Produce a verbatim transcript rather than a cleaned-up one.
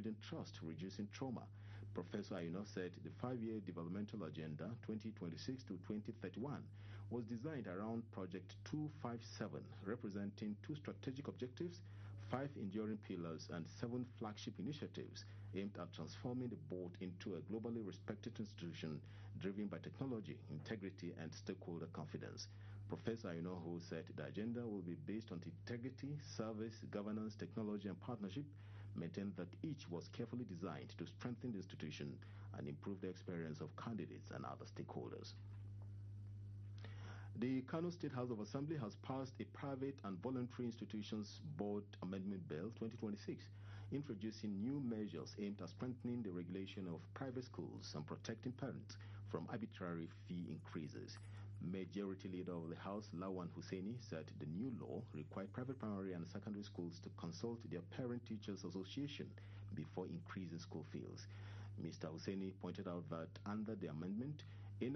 building trust, reducing trauma. Professor Ayuno said the five-year developmental agenda twenty twenty-six to twenty thirty-one was designed around Project two fifty-seven, representing two strategic objectives, five enduring pillars, and seven flagship initiatives aimed at transforming the board into a globally respected institution driven by technology, integrity, and stakeholder confidence. Professor Ayuno said the agenda will be based on integrity, service, governance, technology, and partnership, maintained that each was carefully designed to strengthen the institution and improve the experience of candidates and other stakeholders. The Kano State House of Assembly has passed a Private and Voluntary Institutions Board Amendment Bill twenty twenty-six, introducing new measures aimed at strengthening the regulation of private schools and protecting parents from arbitrary fee increases. Majority Leader of the House, Lawan Hussaini, said the new law required private primary and secondary schools to consult their Parent Teachers Association before increasing school fees. Mister Hussaini pointed out that under the amendment,